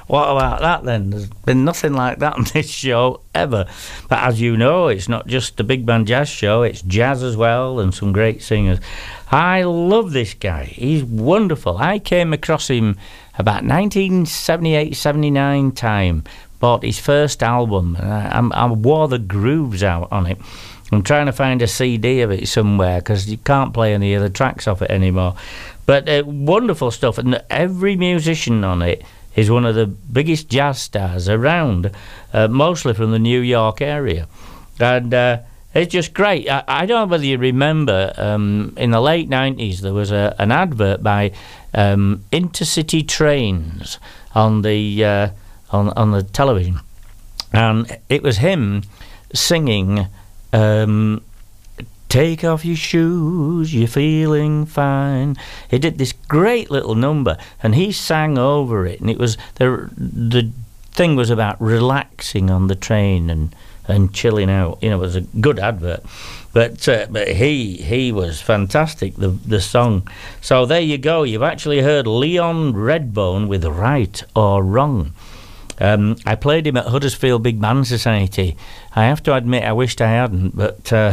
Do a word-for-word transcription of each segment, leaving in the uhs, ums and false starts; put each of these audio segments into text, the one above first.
What about that then? There's been nothing like that on this show ever. But as you know, it's not just a big band jazz show, it's jazz as well and some great singers. I love this guy. He's wonderful. I came across him about nineteen seventy-eight seventy-nine time. Bought his first album. I, I wore the grooves out on it. I'm trying to find a C D of it somewhere because you can't play any of the tracks off it anymore. But uh, wonderful stuff. And every musician on it is one of the biggest jazz stars around, uh, mostly from the New York area. And uh, it's just great. I, I don't know whether you remember, um, in the late nineties, there was a, an advert by um, Intercity Trains on the... Uh, on on the television, and it was him singing um, "Take off your shoes, you're feeling fine." He did this great little number and he sang over it, and it was the the thing was about relaxing on the train and and chilling out. You know, it was a good advert, but uh, but he he was fantastic, the the song. So there you go, you've actually heard Leon Redbone with Right or Wrong. Um, I played him at Huddersfield Big Band Society. I have to admit I wished I hadn't, but uh,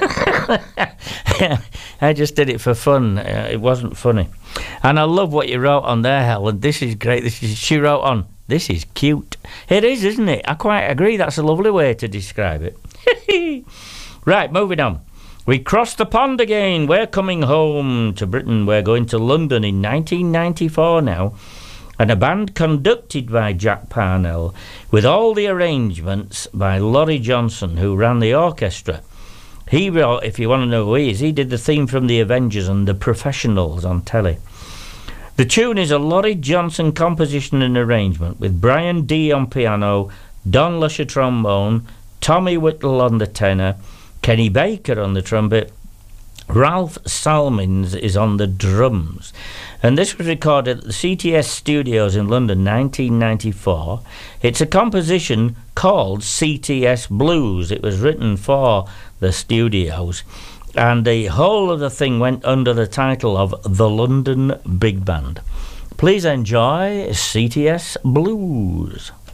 I just did it for fun. Uh, it wasn't funny. And I love what you wrote on there, Helen. This is great. This is, she wrote on, "This is cute." It is, isn't it? I quite agree. That's a lovely way to describe it. Right, moving on. We crossed the pond again. We're coming home to Britain. We're going to London in nineteen ninety-four now. And a band conducted by Jack Parnell, with all the arrangements by Laurie Johnson, who ran the orchestra. He wrote, if you want to know who he is, he did the theme from The Avengers and The Professionals on telly. The tune is a Laurie Johnson composition and arrangement, with Brian Dee on piano, Don Lusher trombone, Tommy Whittle on the tenor, Kenny Baker on the trumpet, Ralph Salmins is on the drums. And this was recorded at the C T S Studios in London, nineteen ninety-four. It's a composition called C T S Blues. It was written for the studios, and the whole of the thing went under the title of The London Big Band. Please enjoy C T S Blues.